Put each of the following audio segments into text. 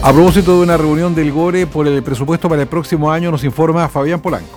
A propósito de una reunión del GORE por el presupuesto para el próximo año, nos informa Fabián Polanco.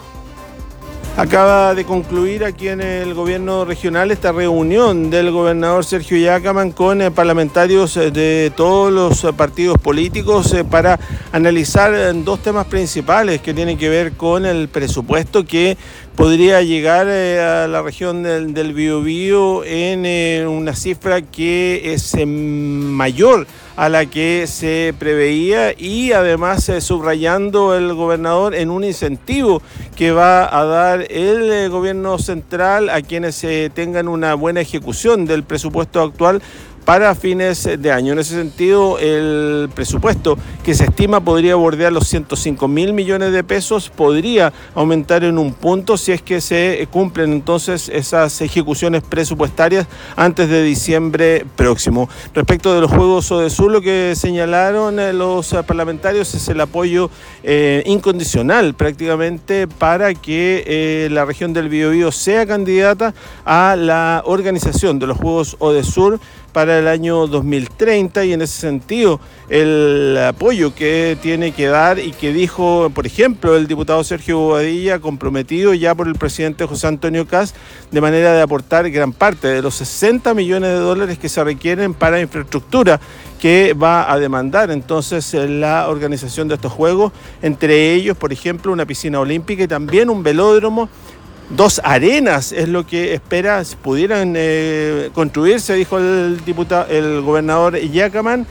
Acaba de concluir aquí en el gobierno regional esta reunión del gobernador Sergio Yacamán con parlamentarios de todos los partidos políticos para analizar dos temas principales que tienen que ver con el presupuesto que podría llegar a la región del Biobío en una cifra que es mayor a la que se preveía y además subrayando el gobernador en un incentivo que va a dar el gobierno central a quienes tengan una buena ejecución del presupuesto actual para fines de año. En ese sentido, el presupuesto que se estima podría bordear los 105.000 millones de pesos, podría aumentar en un punto si es que se cumplen entonces esas ejecuciones presupuestarias antes de diciembre próximo. Respecto de los Juegos ODESUR, lo que señalaron los parlamentarios es el apoyo incondicional prácticamente para que la región del Biobío sea candidata a la organización de los Juegos ODESUR para el año 2030, y en ese sentido el apoyo que tiene que dar y que dijo, por ejemplo, el diputado Sergio Bobadilla, comprometido ya por el presidente José Antonio Kast, de manera de aportar gran parte de los 60 millones de dólares que se requieren para infraestructura que va a demandar entonces la organización de estos juegos, entre ellos, por ejemplo, una piscina olímpica y también un velódromo. 2 arenas es lo que espera pudieran construirse, dijo el gobernador Yacamán,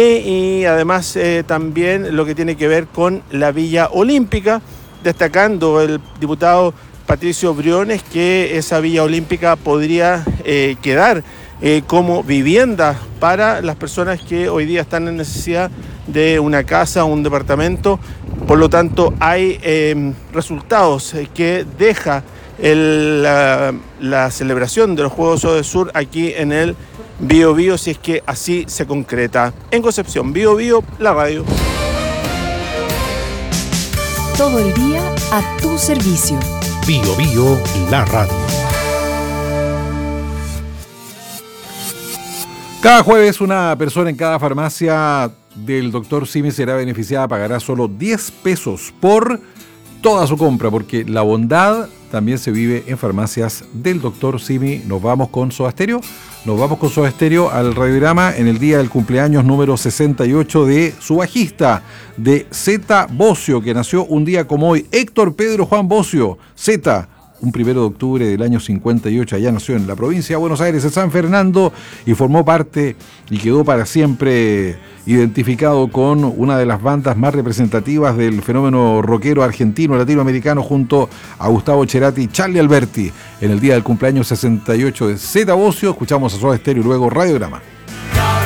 y además también lo que tiene que ver con la Villa Olímpica, destacando el diputado Patricio Briones que esa Villa Olímpica podría quedar como vivienda para las personas que hoy día están en necesidad de una casa o un departamento. Por lo tanto, hay resultados que deja la celebración de los Juegos ODESUR aquí en el Biobío, si es que así se concreta. En Concepción, Biobío, la radio. Todo el día a tu servicio. Biobío, la radio. Cada jueves una persona en cada farmacia del Dr. Simi será beneficiada, pagará solo 10 pesos por toda su compra, porque la bondad también se vive en farmacias del Dr. Simi. Nos vamos con Soda Stereo. Nos vamos con Soda Stereo al radiograma en el día del cumpleaños número 68 de su bajista, de Zeta Bosio, que nació un día como hoy. Héctor Pedro Juan Bosio, Zeta, un 1 de octubre del año 58, allá nació en la provincia de Buenos Aires, en San Fernando, y formó parte y quedó para siempre identificado con una de las bandas más representativas del fenómeno rockero argentino, latinoamericano, junto a Gustavo Cerati y Charlie Alberti. En el día del cumpleaños 68 de Zeta Bosio, escuchamos a Soda Stereo y luego Radiograma.